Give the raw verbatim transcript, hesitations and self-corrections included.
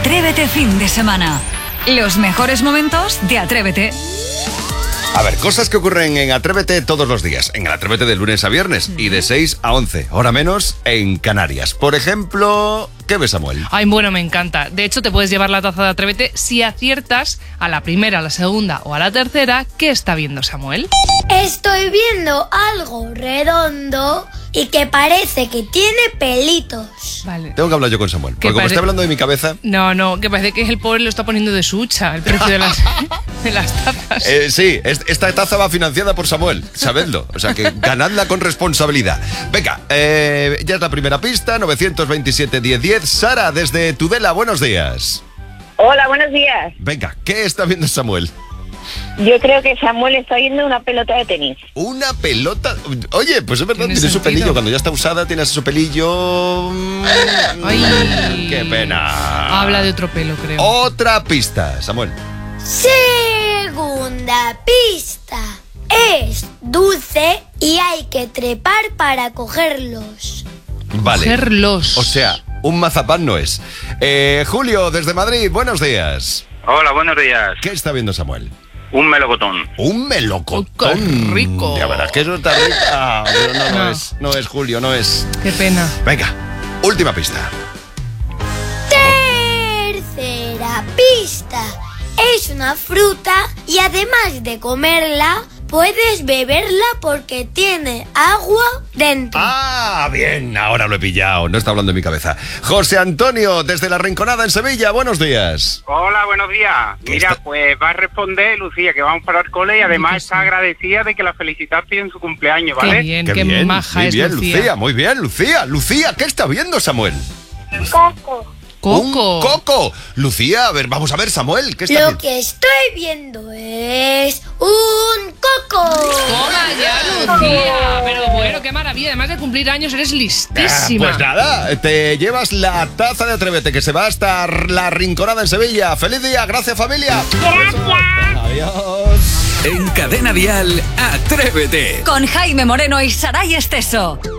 Atrévete fin de semana. Los mejores momentos de Atrévete. A ver, cosas que ocurren en Atrévete todos los días. En el Atrévete de lunes a viernes y de seis a once, hora menos, en Canarias. Por ejemplo, ¿qué ves, Samuel? Ay, bueno, me encanta. De hecho, te puedes llevar la taza de Atrévete si aciertas a la primera, a la segunda o a la tercera. ¿Qué está viendo Samuel? Estoy viendo algo redondo y que parece que tiene pelitos. Vale. Tengo que hablar yo con Samuel, porque como pare... está hablando de mi cabeza... No, no, que parece que el pobre lo está poniendo de su hucha, el precio de las, de las tazas. Eh, sí, esta taza va financiada por Samuel, sabedlo. O sea que ganadla con responsabilidad. Venga, eh, ya es la primera pista, nueve dos siete, diez diez. Sara, desde Tudela, buenos días. Hola, buenos días. Venga, ¿qué está viendo Samuel? Yo creo que Samuel está viendo una pelota de tenis. ¿Una pelota? Oye, pues es verdad, ¿Tiene tiene su sentido? pelillo. Cuando ya está usada, tiene su pelillo... Ay. ¡Qué pena! Habla de otro pelo, creo. Otra pista, Samuel. Segunda pista. Es dulce y hay que trepar para cogerlos. Vale. Cogerlos. O sea, un mazapán no es. Eh, Julio, desde Madrid, buenos días. Hola, buenos días. ¿Qué está viendo Samuel? Un melocotón. Un melocotón. Oh, qué rico. Ya verás que eso está rico. Ah, pero no, no, No. es. No es, Julio, no es. Qué pena. Venga, última pista. Tercera pista. Es una fruta y además de comerla, puedes beberla porque tiene agua dentro. Ah, bien, ahora lo he pillado. No está hablando en mi cabeza. José Antonio, desde La Rinconada en Sevilla, buenos días. Hola, buenos días. ¿Qué Mira, está- pues va a responder Lucía, que vamos para el cole y además que está sí. agradecida de que la felicitaste en su cumpleaños, ¿vale? Qué bien, qué, bien, maja muy es bien, Lucía. Muy bien, Lucía. Lucía, ¿qué está viendo Samuel? Coco. Coco. Un coco. Lucía, a ver, vamos a ver, Samuel, ¿qué está Lo viendo? que estoy viendo es un coco. Toma ya, Lucía. Pero bueno, qué maravilla. Además de cumplir años, eres listísima. Ah, pues nada, te llevas la taza de Atrévete, que se va hasta La Rinconada en Sevilla. ¡Feliz día! ¡Gracias, familia! Gracias. Adiós. En Cadena Dial, Atrévete. Con Jaime Moreno y Saray Esteso.